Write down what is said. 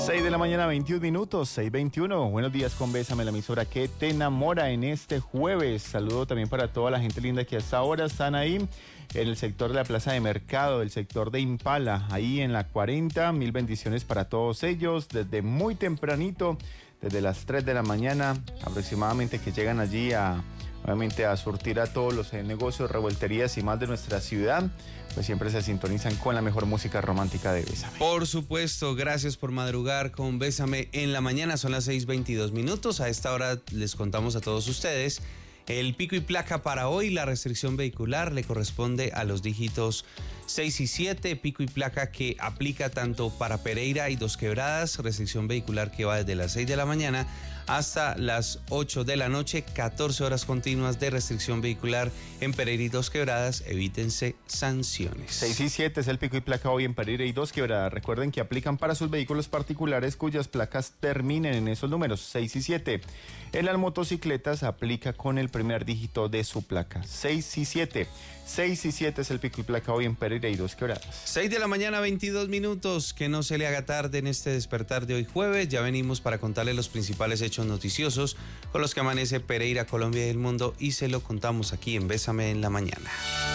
6 de la mañana, 21 minutos, 6:21. Buenos días con Bésame, la emisora que te enamora en este jueves. Saludo también para toda la gente linda que hasta ahora están ahí en el sector de la Plaza de Mercado, el sector de Impala, ahí en la 40. Mil bendiciones para todos ellos desde muy tempranito, desde las 3 de la mañana aproximadamente, que llegan allí obviamente a surtir a todos los negocios, revuelterías y más de nuestra ciudad. Pues siempre se sintonizan con la mejor música romántica de Bésame. Por supuesto, gracias por madrugar con Bésame en la mañana. Son las 6:22 minutos. A esta hora les contamos a todos ustedes el pico y placa para hoy. La restricción vehicular le corresponde a los dígitos 6 y 7, pico y placa que aplica tanto para Pereira y Dos Quebradas, restricción vehicular que va desde las 6 de la mañana hasta las 8 de la noche, 14 horas continuas de restricción vehicular en Pereira y Dos Quebradas, evítense sanciones. 6 y 7 es el pico y placa hoy en Pereira y Dos Quebradas. Recuerden que aplican para sus vehículos particulares cuyas placas terminen en esos números, 6 y 7. En las motocicletas aplica con el primer dígito de su placa, 6 y 7. 6 y 7 es el pico y placa hoy en Pereira y Dos Quebradas. 6 de la mañana, 22 minutos. Que no se le haga tarde en este despertar de hoy jueves. Ya venimos para contarle los principales hechos noticiosos con los que amanece Pereira, Colombia y el mundo, y se lo contamos aquí en Bésame en la mañana.